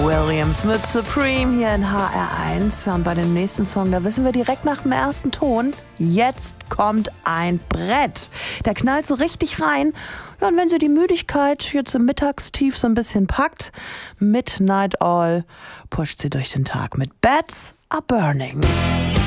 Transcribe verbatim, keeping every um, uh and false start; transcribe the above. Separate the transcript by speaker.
Speaker 1: Williams mit Supreme hier in H R eins. Und bei dem nächsten Song, da wissen wir direkt nach dem ersten Ton, jetzt kommt ein Brett. Der knallt so richtig rein. Ja, und wenn sie die Müdigkeit jetzt im Mittagstief so ein bisschen packt, Midnight Oil pusht sie durch den Tag mit Bats Are Burning.